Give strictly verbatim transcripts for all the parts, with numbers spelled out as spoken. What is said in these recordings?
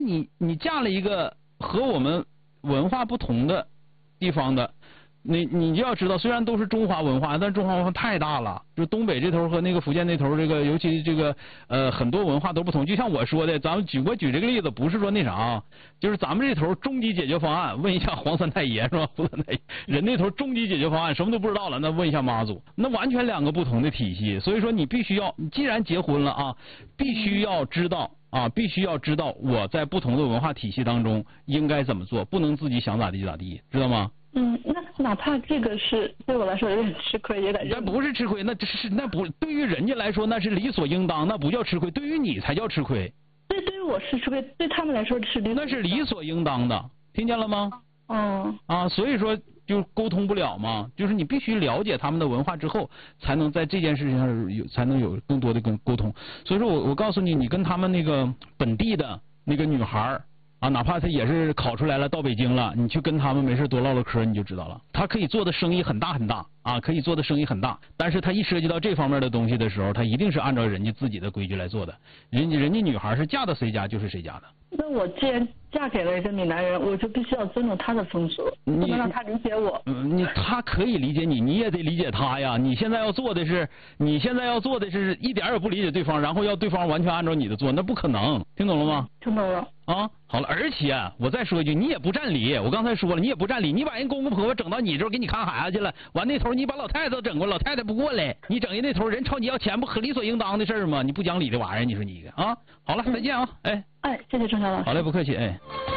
你你嫁了一个和我们文化不同的地方的。你你就要知道，虽然都是中华文化，但中华文化太大了。就东北这头和那个福建那头，这个尤其这个呃很多文化都不同。就像我说的，咱们举我举这个例子，不是说那啥，就是咱们这头终极解决方案，问一下黄三太爷是吧？黄三太爷，人那头终极解决方案什么都不知道了，那问一下妈祖，那完全两个不同的体系。所以说你必须要，你既然结婚了啊，必须要知道啊，必须要知道我在不同的文化体系当中应该怎么做，不能自己想咋地就咋地，知道吗？ 嗯，那哪怕这个是对我来说有点吃亏，也得认。 那不是吃亏，那这是那不对于人家来说那是理所应当，那不叫吃亏，对于你才叫吃亏。 对，对于我是吃亏，对他们来说是理。 那是理所应当的，听见了吗？ 嗯。 啊，所以说就沟通不了嘛，就是你必须了解他们的文化之后，才能在这件事情上有才能有更多的跟沟通。所以说我我告诉你，你跟他们那个本地的那个女孩啊，哪怕他也是考出来了，到北京了，你去跟他们没事多唠唠嗑，你就知道了。他可以做的生意很大很大啊，可以做的生意很大，但是他一涉及到这方面的东西的时候，他一定是按照人家自己的规矩来做的。人家人家女孩是嫁到谁家就是谁家的。 那我既然嫁给了一个闽南人，我就必须要尊重他的风俗，不能让他理解我。 嗯，你他可以理解你，你也得理解他呀。你现在要做的是，你现在要做的是一点也不理解对方，然后要对方完全按照你的做，那不可能。听懂了吗？ 听懂了。 啊，好了，而且我再说一句，你也不占理。我刚才说了，你也不占理。你把人公公婆婆整到你这儿给你看孩子去了，完那头你把老太太都整过，老太太不过来，你整人那头人朝你要钱，不很理所应当的事吗？你不讲理的玩意儿，你说你一个啊？好了，再见啊！哎哎，谢谢钟晓老师。 好嘞，不客气，哎。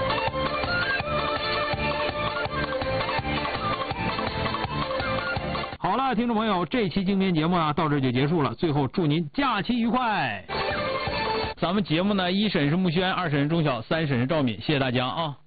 好了，听众朋友，这期精编节目啊到这就结束了。最后祝您假期愉快。咱们节目呢，一审是木轩，二审是钟晓，三审是赵敏，谢谢大家啊。